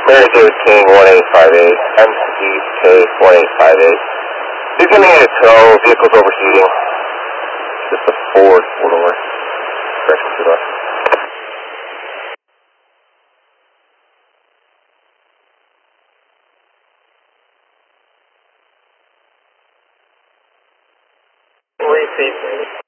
Mary David King 1858, MCK 1858. He's going to need a tow, vehicle's overheating. Just a Ford 4-door. Correction 2-door. Police station.